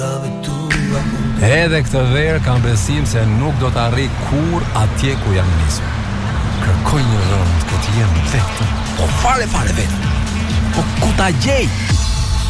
Edhe këtë verë kam besim se nuk do të arri kur atje ku jam nisur. Kërkoj një rënd këtë jem vetëm, po fare vetëm. Po ku ta gjej?